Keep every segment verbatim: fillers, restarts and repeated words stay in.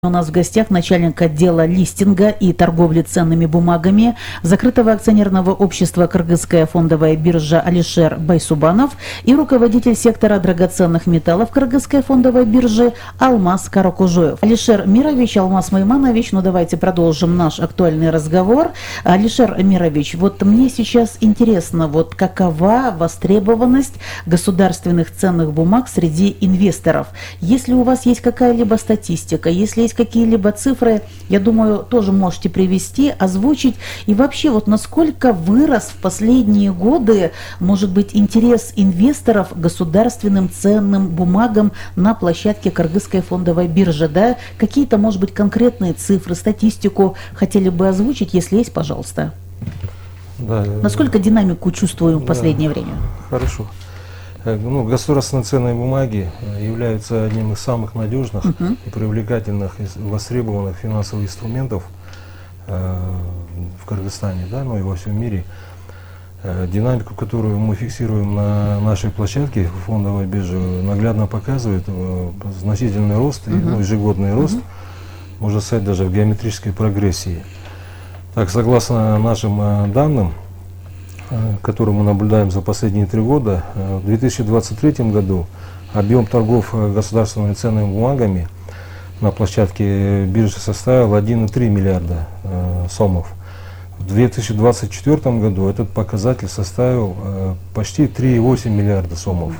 У нас в гостях начальник отдела листинга и торговли ценными бумагами закрытого акционерного общества «Кыргызская фондовая биржа» Алишер Байсубанов и руководитель сектора драгоценных металлов Кыргызской фондовой биржи Алмаз Каракужоев. Алишер Мирович, Алмаз Майманович, ну давайте продолжим наш актуальный разговор. Алишер Мирович, вот мне сейчас интересно, вот какова востребованность государственных ценных бумаг среди инвесторов? Если у вас есть какая-либо статистика, если есть какие-либо цифры, я думаю, тоже можете привести, озвучить. И вообще, вот насколько вырос в последние годы, может быть, интерес инвесторов к государственным ценным бумагам на площадке Кыргызской фондовой биржи, да? Какие-то, может быть, конкретные цифры, статистику хотели бы озвучить, если есть, пожалуйста. Да, Насколько динамику чувствуем в да, последнее время? Хорошо. Ну, государственные ценные бумаги являются одним из самых надежных uh-huh. и привлекательных и востребованных финансовых инструментов э, в Кыргызстане, да, ну и во всем мире. Э, динамику, которую мы фиксируем на нашей площадке фондовой биржи, наглядно показывает э, значительный рост, uh-huh. ну, ежегодный рост, uh-huh. можно сказать, даже в геометрической прогрессии. Так, согласно нашим э, данным, которую мы наблюдаем за последние три года, в две тысячи двадцать третьем году объем торгов государственными ценными бумагами на площадке биржи составил один и три миллиарда э, сомов. В две тысячи двадцать четвёртом году этот показатель составил э, почти три и восемь миллиарда сомов.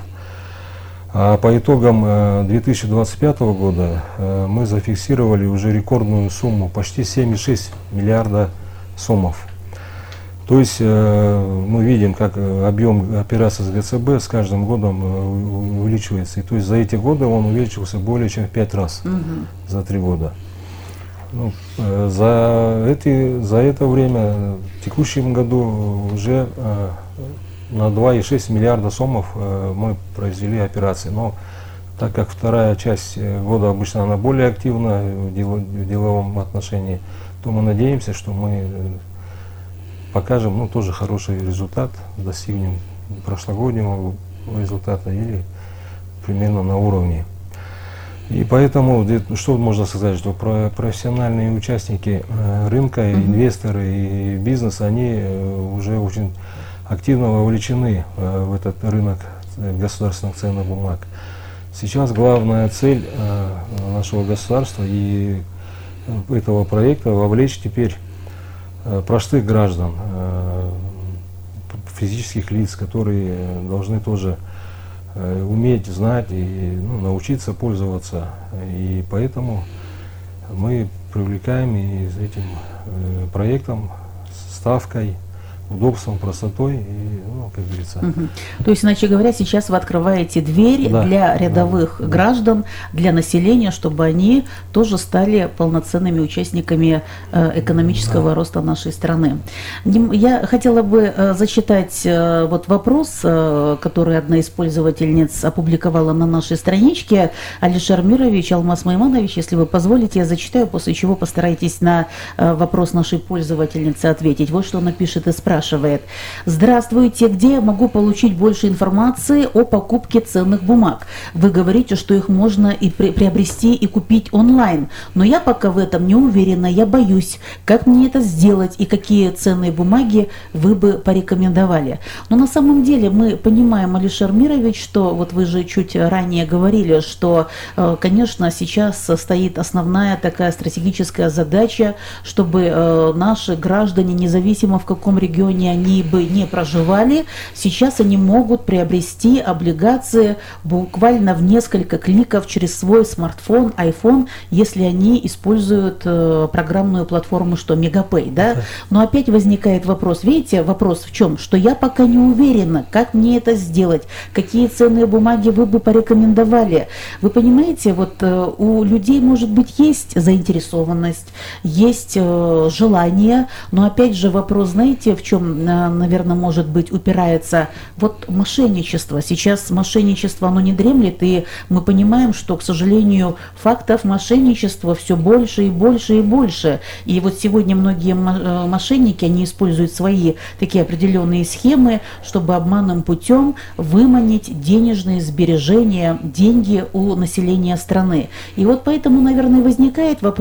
А по итогам э, две тысячи двадцать пятого года э, мы зафиксировали уже рекордную сумму почти семь и шесть миллиарда сомов. То есть э, мы видим, как объем операций с ГЦБ с каждым годом э, увеличивается. И то есть за эти годы он увеличился более чем в пять раз uh-huh. за три года. Ну, э, за, эти, за это время в текущем году уже э, на два и шесть миллиарда сомов э, мы произвели операции. Но так как вторая часть года обычно она более активна в, дело, в деловом отношении, то мы надеемся, что мы покажем, ну, тоже хороший результат, достигнем прошлогоднего результата или примерно на уровне. И поэтому, что можно сказать, что про профессиональные участники э, рынка, и инвесторы и бизнес, они э, уже очень активно вовлечены э, в этот рынок государственных ценных бумаг. Сейчас главная цель э, нашего государства и этого проекта вовлечь теперь простых граждан, физических лиц, которые должны тоже уметь, знать и, ну, научиться пользоваться. И поэтому мы привлекаем и этим проектом, ставкой, удобством, простотой и, ну, как говорится. Угу. То есть, иначе говоря, сейчас вы открываете дверь да, для рядовых да, граждан, да. для населения, чтобы они тоже стали полноценными участниками э, экономического да. роста нашей страны. Я хотела бы э, зачитать э, вот вопрос, э, который одна из пользовательниц опубликовала на нашей страничке. Алишер Мирович, Алмаз Майманович, если вы позволите, я зачитаю, после чего постарайтесь на э, вопрос нашей пользовательницы ответить. Вот что она пишет и спрашивает. Здравствуйте, где я могу получить больше информации о покупке ценных бумаг? Вы говорите, что их можно и при приобрести и купить онлайн, но я пока в этом не уверена, я боюсь, как мне это сделать и какие ценные бумаги вы бы порекомендовали. Но на самом деле мы понимаем, Алишер Мирович, что вот вы же чуть ранее говорили, что, конечно, сейчас стоит основная такая стратегическая задача, чтобы наши граждане, независимо в каком регионе они бы не проживали, сейчас они могут приобрести облигации буквально в несколько кликов через свой смартфон, iPhone, если они используют э, программную платформу, что Мегапэй, да? Но опять возникает вопрос, видите, вопрос в чем? Что я пока не уверена, как мне это сделать, какие ценные бумаги вы бы порекомендовали. Вы понимаете, вот э, у людей, может быть, есть заинтересованность, есть э, желание, но опять же вопрос, знаете, в чем? наверное, может быть, упирается вот мошенничество. Сейчас мошенничество, оно не дремлет, и мы понимаем, что, к сожалению, фактов мошенничества все больше и больше и больше. И вот сегодня многие мошенники, они используют свои такие определенные схемы, чтобы обманным путем выманить денежные сбережения, деньги у населения страны. И вот поэтому, наверное, возникает вопрос,